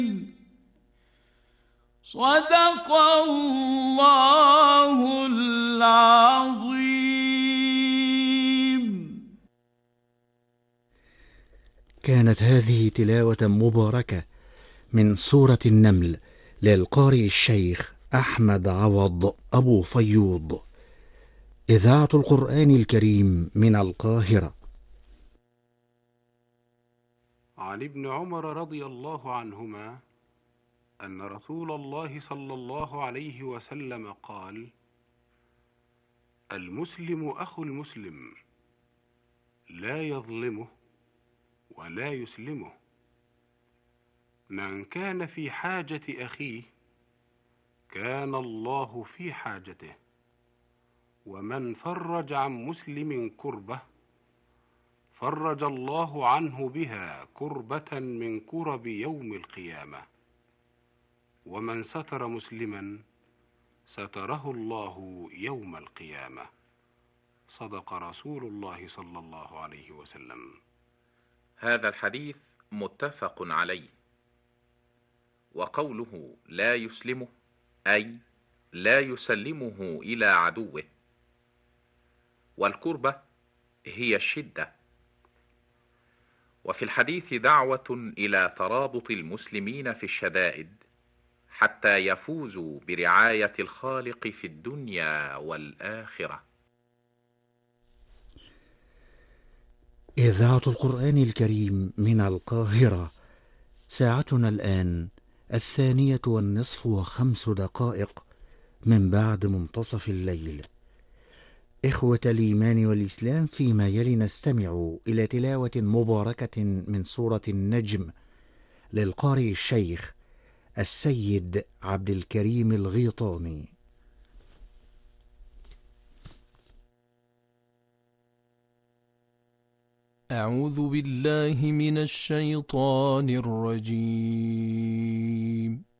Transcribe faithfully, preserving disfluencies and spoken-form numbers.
صدق الله العظيم. كانت هذه تلاوة مباركة من سورة النمل للقارئ الشيخ أحمد عوض أبو فيوض، إذاعة القرآن الكريم من القاهرة. عن ابن عمر رضي الله عنهما أن رسول الله صلى الله عليه وسلم قال: المسلم أخو المسلم، لا يظلمه ولا يسلمه. من كان في حاجة أخيه كان الله في حاجته، ومن فرج عن مسلم كربة فرج الله عنه بها كربة من كرب يوم القيامة، ومن ستر مسلما ستره الله يوم القيامة. صدق رسول الله صلى الله عليه وسلم. هذا الحديث متفق عليه. وقوله لا يسلمه أي لا يسلمه إلى عدوه. والكربة هي الشدة. وفي الحديث دعوة إلى ترابط المسلمين في الشدائد حتى يفوزوا برعاية الخالق في الدنيا والآخرة. إذاعة القرآن الكريم من القاهرة. ساعتنا الآن الثانية والنصف وخمس دقائق من بعد منتصف الليل. إخوة الإيمان والإسلام، فيما يلي نستمع إلى تلاوة مباركة من سورة النجم للقارئ الشيخ السيد عبد الكريم الغيطاني. أعوذ بالله من الشيطان الرجيم.